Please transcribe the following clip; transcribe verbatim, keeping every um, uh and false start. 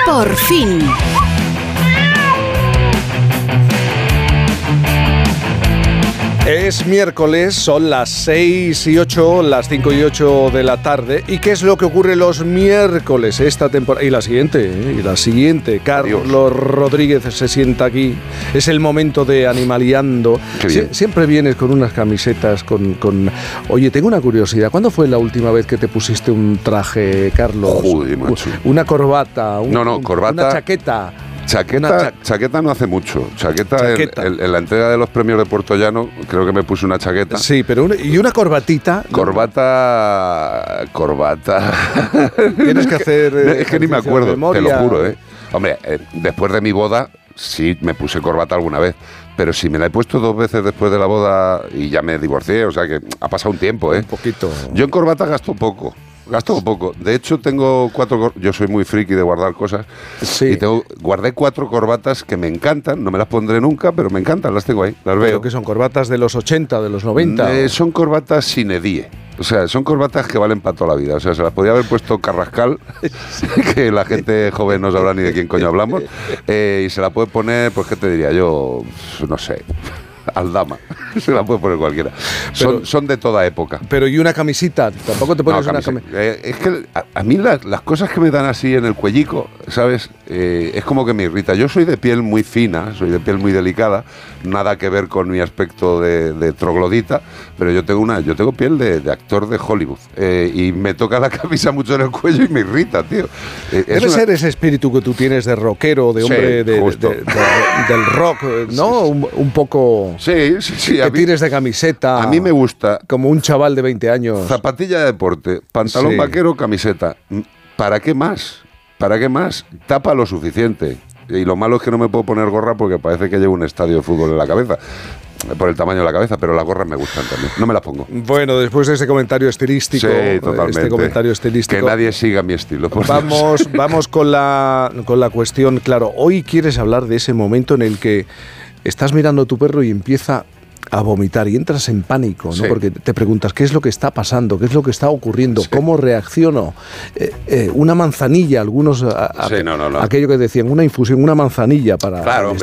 Por fin. Es miércoles, son las seis y ocho, las cinco y ocho de la tarde. ¿Y qué es lo que ocurre los miércoles esta temporada? Y la siguiente, ¿eh? y la siguiente. Carlos Adiós. Rodríguez se sienta aquí. Es el momento de Animaliando. Sie- siempre vienes con unas camisetas con, con... Oye, tengo una curiosidad. ¿Cuándo fue la última vez que te pusiste un traje, Carlos? Joder, macho. Una corbata. Un, no, no, corbata. Una chaqueta. Chaqueta, cha- chaqueta no hace mucho. Chaqueta, chaqueta. En, en, en la entrega de los premios de Puerto Llano, creo que me puse una chaqueta. Sí, pero una, y una corbatita. Corbata. Corbata. Tienes que hacer. Eh, es que ni me acuerdo, te lo juro, ¿eh? Hombre, eh, después de mi boda, sí me puse corbata alguna vez. Pero si me la he puesto dos veces después de la boda y ya me divorcié, o sea que ha pasado un tiempo, ¿eh? Un poquito. Yo en corbata gasto poco. Gasto poco. De hecho, tengo cuatro... Yo soy muy friki de guardar cosas. Sí. Y tengo, guardé cuatro corbatas que me encantan. No me las pondré nunca, pero me encantan. Las tengo ahí. Las veo. ¿Pero que son corbatas de los ochenta, de los noventa? Eh, son corbatas sin edie. O sea, son corbatas que valen para toda la vida. O sea, se las podía haber puesto Carrascal, que la gente joven no sabrá ni de quién coño hablamos. Eh, y se la puede poner, pues, ¿qué te diría yo? No sé... Aldama, se la puede poner cualquiera. Pero, son, son de toda época. Pero ¿y una camisita? Tampoco te pones no, una camiseta. Eh, es que a, a mí la, las cosas que me dan así en el cuellico, ¿sabes? Eh, es como que me irrita. Yo soy de piel muy fina, soy de piel muy delicada, nada que ver con mi aspecto de, de troglodita, pero yo tengo una, yo tengo piel de, de actor de Hollywood eh, y me toca la camisa mucho en el cuello y me irrita, tío. Eh, Debe una... ser ese espíritu que tú tienes de rockero, de hombre sí, de, de, de, de, del rock, ¿no? Sí, sí. Un, un poco... Sí, sí, sí. Que mí, tires de camiseta. A mí me gusta. Como un chaval de veinte años. Zapatilla de deporte, pantalón sí. vaquero, camiseta. ¿Para qué más? ¿Para qué más? Tapa lo suficiente. Y lo malo es que no me puedo poner gorra porque parece que llevo un estadio de fútbol en la cabeza. Por el tamaño de la cabeza, pero las gorras me gustan también. No me las pongo. Bueno, después de ese comentario estilístico, sí, totalmente. este comentario estilístico, que nadie siga mi estilo. Por vamos, Dios. vamos con la con la cuestión. Claro, hoy quieres hablar de ese momento en el que estás mirando a tu perro y empieza a vomitar y entras en pánico, ¿no? Sí. Porque te preguntas qué es lo que está pasando, qué es lo que está ocurriendo, sí. cómo reacciono. Eh, eh, una manzanilla, algunos, a, a, sí, no, no, no. aquello que decían, una infusión, una manzanilla para claro, el